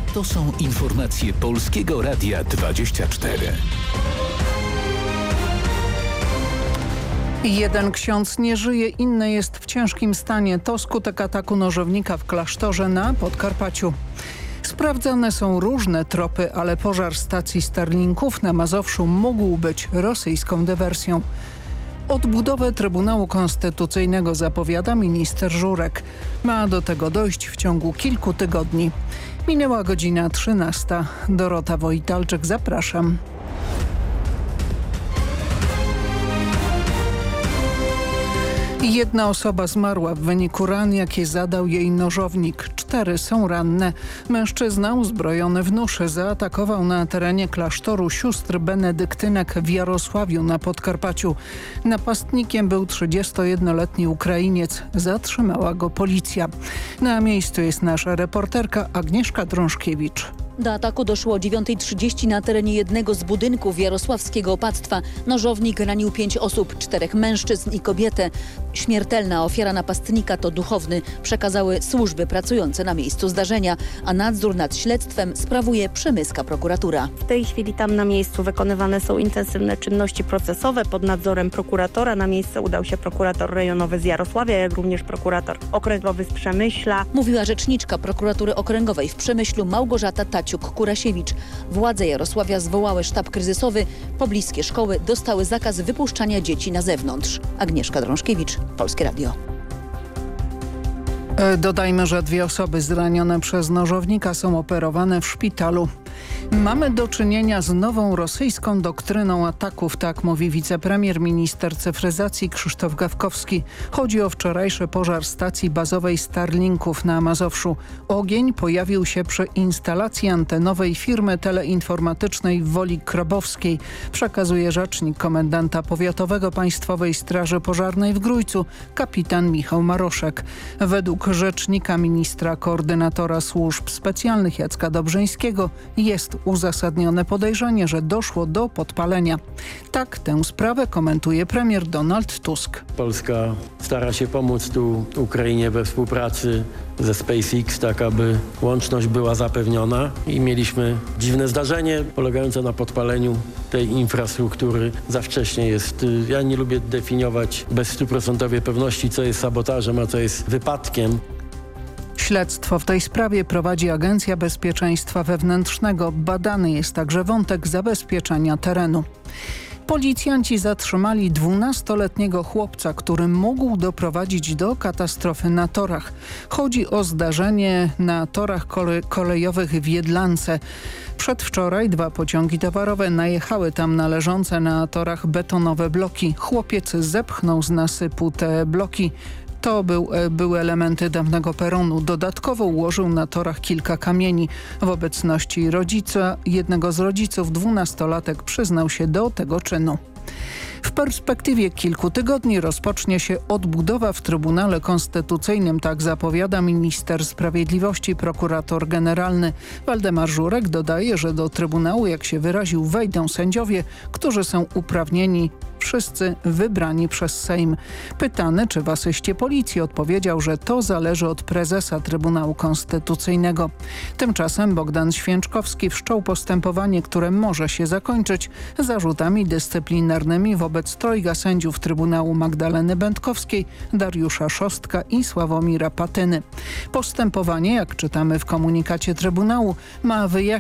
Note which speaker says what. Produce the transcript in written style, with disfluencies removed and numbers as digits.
Speaker 1: To są informacje Polskiego Radia 24.
Speaker 2: Jeden ksiądz nie żyje, inny jest w ciężkim stanie. To skutek ataku nożownika w klasztorze na Podkarpaciu. Sprawdzane są różne tropy, ale pożar stacji Starlinków na Mazowszu mógł być rosyjską dywersją. Odbudowę Trybunału Konstytucyjnego zapowiada minister Żurek. Ma do tego dojść w ciągu kilku tygodni. Minęła godzina 13. Dorota Wojtalczyk, zapraszam. Jedna osoba zmarła w wyniku ran, jakie zadał jej nożownik. 4 są ranne. Mężczyzna uzbrojony w nóż zaatakował na terenie klasztoru sióstr benedyktynek w Jarosławiu na Podkarpaciu. Napastnikiem był 31-letni Ukrainiec. Zatrzymała go policja. Na miejscu jest nasza reporterka Agnieszka Drążkiewicz.
Speaker 3: Do ataku doszło o 9:30 na terenie jednego z budynków jarosławskiego opactwa. Nożownik ranił 5 osób, 4 mężczyzn i kobietę. Śmiertelna ofiara napastnika to duchowny, przekazały służby pracujące na miejscu zdarzenia, a nadzór nad śledztwem sprawuje przemyska prokuratura.
Speaker 4: W tej chwili tam na miejscu wykonywane są intensywne czynności procesowe pod nadzorem prokuratora. Na miejsce udał się prokurator rejonowy z Jarosławia, jak również prokurator okręgowy z Przemyśla.
Speaker 3: Mówiła rzeczniczka prokuratury okręgowej w Przemyślu Małgorzata Kurasiewicz. Władze Jarosławia zwołały sztab kryzysowy. Pobliskie szkoły dostały zakaz wypuszczania dzieci na zewnątrz. Agnieszka Drążkiewicz, Polskie Radio.
Speaker 2: Dodajmy, że 2 osoby zranione przez nożownika są operowane w szpitalu. Mamy do czynienia z nową rosyjską doktryną ataków, tak mówi wicepremier, minister cyfryzacji Krzysztof Gawkowski. Chodzi o wczorajszy pożar stacji bazowej Starlinków na Mazowszu. Ogień pojawił się przy instalacji antenowej firmy teleinformatycznej w Woli Krobowskiej, przekazuje rzecznik komendanta powiatowego Państwowej Straży Pożarnej w Grójcu, kapitan Michał Maroszek. Według rzecznika ministra koordynatora służb specjalnych Jacka Dobrzyńskiego jest uzasadnione podejrzenie, że doszło do podpalenia. Tak tę sprawę komentuje premier Donald Tusk.
Speaker 5: Polska stara się pomóc tu Ukrainie we współpracy ze SpaceX, tak aby łączność była zapewniona i mieliśmy dziwne zdarzenie polegające na podpaleniu tej infrastruktury. Za wcześnie jest. Ja nie lubię definiować bez 100% pewności, co jest sabotażem, a co jest wypadkiem.
Speaker 2: Śledztwo w tej sprawie prowadzi Agencja Bezpieczeństwa Wewnętrznego. Badany jest także wątek zabezpieczenia terenu. Policjanci zatrzymali 12-letniego chłopca, który mógł doprowadzić do katastrofy na torach. Chodzi o zdarzenie na torach kolejowych w Jedlance. Przedwczoraj 2 pociągi towarowe najechały tam na leżące na torach betonowe bloki. Chłopiec zepchnął z nasypu te bloki. To były elementy dawnego peronu. Dodatkowo ułożył na torach kilka kamieni. W obecności jednego z rodziców 12-latek przyznał się do tego czynu. W perspektywie kilku tygodni rozpocznie się odbudowa w Trybunale Konstytucyjnym, tak zapowiada minister sprawiedliwości, prokurator generalny. Waldemar Żurek dodaje, że do Trybunału, jak się wyraził, wejdą sędziowie, którzy są uprawnieni, wszyscy wybrani przez Sejm. Pytany, czy w asyście policji, odpowiedział, że to zależy od prezesa Trybunału Konstytucyjnego. Tymczasem Bogdan Święczkowski wszczął postępowanie, które może się zakończyć zarzutami dyscyplinarnymi wobec 3 sędziów Trybunału: Magdaleny Będkowskiej, Dariusza Szostka i Sławomira Patyny. Postępowanie, jak czytamy w komunikacie Trybunału, ma wyjaśnić